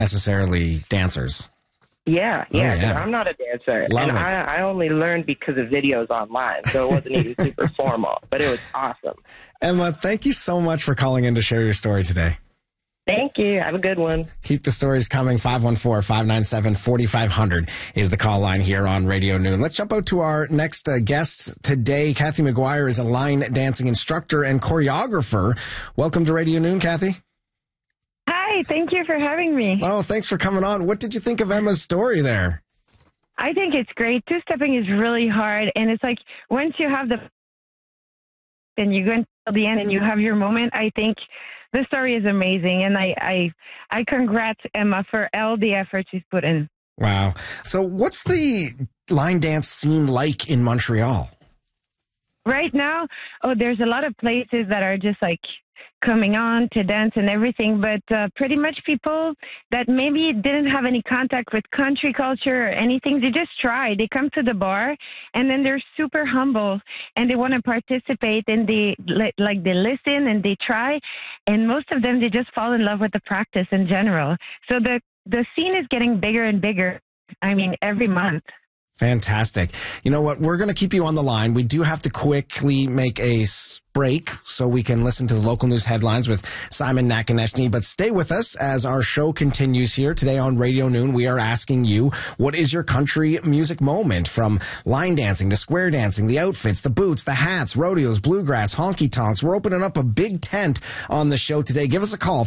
necessarily dancers. Yeah. Oh, yeah. I'm not a dancer. Love and it. I only learned because of videos online, so it wasn't even super formal, but it was awesome. Emma, thank you so much for calling in to share your story today. Thank you. Have a good one. Keep the stories coming. 514-597-4500 is the call line here on Radio Noon. Let's jump out to our next guest today. Kathy McGuire is a line dancing instructor and choreographer. Welcome to Radio Noon, Kathy. Hi, thank you for having me. Oh, thanks for coming on. What did you think of Emma's story there? I think it's great. Two-stepping is really hard, and it's like once you have then you go until the end and you have your moment. I think the story is amazing, and I congrats Emma for all the effort she's put in. Wow. So what's the line dance scene like in Montreal? Right now, there's a lot of places that are just like coming on to dance and everything, but pretty much people that maybe didn't have any contact with country culture or anything, they just try. They come to the bar and then they're super humble and they want to participate, and they listen and they try, and most of them, they just fall in love with the practice in general. So the scene is getting bigger and bigger. I mean, every month. Fantastic. You know what? We're going to keep you on the line. We do have to quickly make a break so we can listen to the local news headlines with Simon Nakonechny. But stay with us as our show continues here. Today on Radio Noon, we are asking you, what is your country music moment? From line dancing to square dancing, the outfits, the boots, the hats, rodeos, bluegrass, honky-tonks. We're opening up a big tent on the show today. Give us a call,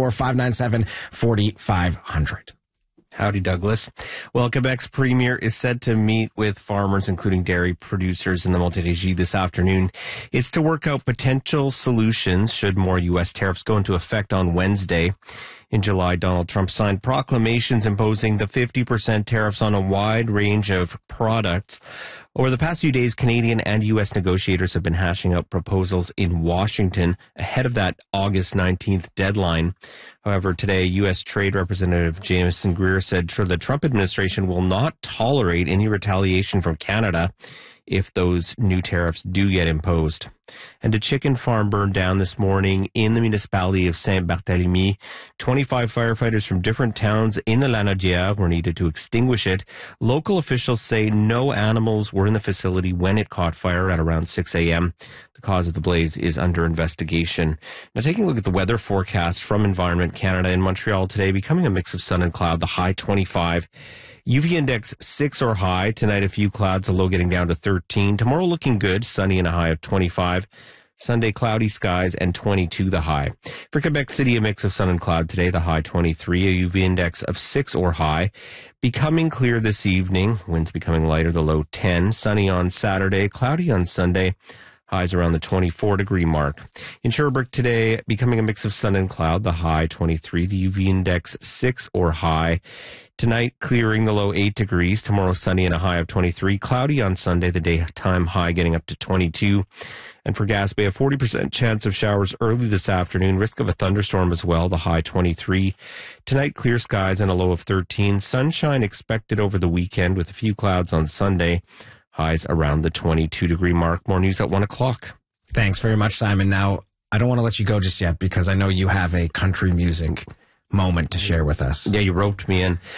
514-597-4500. Howdy, Douglas. Well, Quebec's premier is said to meet with farmers, including dairy producers in the Montérégie this afternoon. It's to work out potential solutions should more U.S. tariffs go into effect on Wednesday. In July, Donald Trump signed proclamations imposing the 50% tariffs on a wide range of products. Over the past few days, Canadian and U.S. negotiators have been hashing out proposals in Washington ahead of that August 19th deadline. However, today, U.S. Trade Representative Jameson Greer said the Trump administration will not tolerate any retaliation from Canada if those new tariffs do get imposed. And a chicken farm burned down this morning in the municipality of Saint-Barthélemy. 25 firefighters from different towns in the Lanaudière were needed to extinguish it. Local officials say no animals were in the facility when it caught fire at around 6 a.m. The cause of the blaze is under investigation. Now, taking a look at the weather forecast from Environment Canada, in Montreal today, becoming a mix of sun and cloud, the high 25. UV index 6 or high. Tonight, a few clouds, a low getting down to 13. Tomorrow looking good, sunny and a high of 25. Sunday, cloudy skies and 22 the high. For Quebec City, a mix of sun and cloud today, the high 23, a UV index of 6 or high. Becoming clear this evening, winds becoming lighter, the low 10. Sunny on Saturday, cloudy on Sunday. Highs around the 24-degree mark. In Sherbrooke today, becoming a mix of sun and cloud, the high 23, the UV index 6 or high. Tonight, clearing, the low 8 degrees. Tomorrow, sunny and a high of 23. Cloudy on Sunday, the daytime high getting up to 22. And for Gaspé, a 40% chance of showers early this afternoon. Risk of a thunderstorm as well, the high 23. Tonight, clear skies and a low of 13. Sunshine expected over the weekend with a few clouds on Sunday. Highs around the 22-degree mark. More news at 1 o'clock. Thanks very much, Simon. Now, I don't want to let you go just yet because I know you have a country music moment to share with us. Yeah, you roped me in.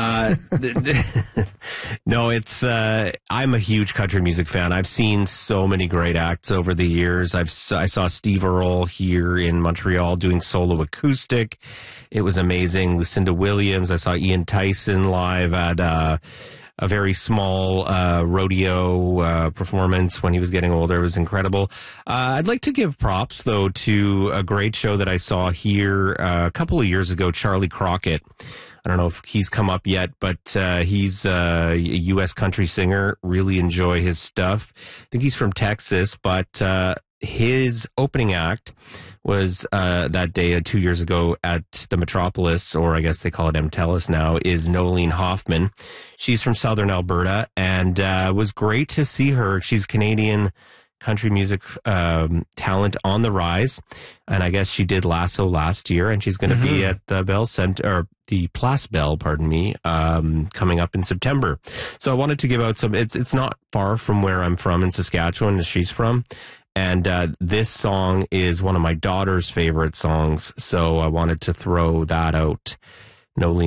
No, I'm a huge country music fan. I've seen so many great acts over the years. I saw Steve Earle here in Montreal doing solo acoustic. It was amazing. Lucinda Williams. I saw Ian Tyson live at a very small rodeo performance when he was getting older. It was incredible. I'd like to give props, though, to a great show that I saw here a couple of years ago, Charlie Crockett. I don't know if he's come up yet, but he's a U.S. country singer. Really enjoy his stuff. I think he's from Texas, but his opening act was that day 2 years ago at the Metropolis, or I guess they call it MTELUS now, is Nolene Hoffman. She's from Southern Alberta, and was great to see her. She's Canadian country music talent on the rise, and I guess she did Lasso last year, and she's going to be at the Bell Center, or the Place Bell, pardon me, coming up in September. So I wanted to give out some. It's not far from where I'm from in Saskatchewan, as she's from. And this song is one of my daughter's favorite songs, so I wanted to throw that out. Nolene